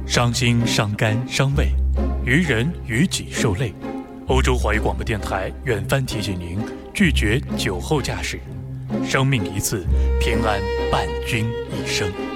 伤心、伤肝、伤胃，于人于己受累。欧洲华语广播电台远帆提醒您：拒绝酒后驾驶，生命一次，平安伴君一生。